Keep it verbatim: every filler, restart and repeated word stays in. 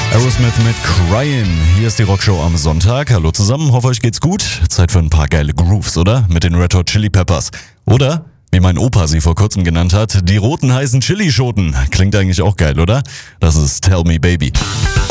Aerosmith mit Cryin'. Hier ist die Rockshow am Sonntag. Hallo zusammen, hoffe euch geht's gut. Zeit für ein paar geile Grooves, oder? Mit den Red Hot Chili Peppers. Oder, wie mein Opa sie vor kurzem genannt hat, die roten heißen Chilischoten. Klingt eigentlich auch geil, oder? Das ist Tell Me Baby.